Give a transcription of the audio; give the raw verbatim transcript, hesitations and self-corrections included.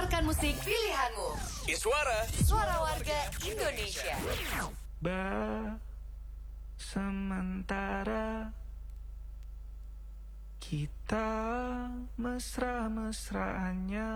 Salurkan musik pilihanmu. Iswara. Suara warga Indonesia. Ba sementara kita mesra-mesraannya